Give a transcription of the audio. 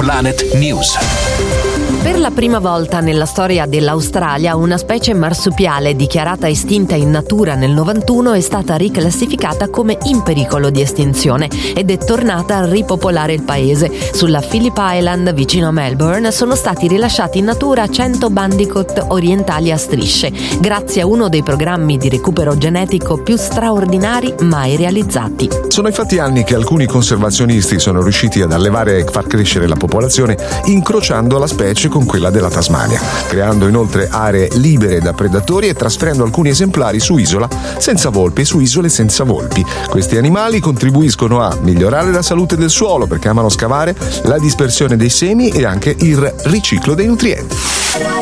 Planet News. Per la prima volta nella storia dell'Australia, una specie marsupiale dichiarata estinta in natura nel 91 è stata riclassificata come in pericolo di estinzione ed è tornata a ripopolare il paese. Sulla Phillip Island, vicino a Melbourne, sono stati rilasciati in natura 100 bandicoot orientali a strisce, grazie a uno dei programmi di recupero genetico più straordinari mai realizzati. Sono infatti anni che alcuni conservazionisti sono riusciti ad allevare e far crescere la popolazione incrociando la specie con quella della Tasmania, creando inoltre aree libere da predatori e trasferendo alcuni esemplari su isole senza volpi. Questi animali contribuiscono a migliorare la salute del suolo perché amano scavare, la dispersione dei semi e anche il riciclo dei nutrienti.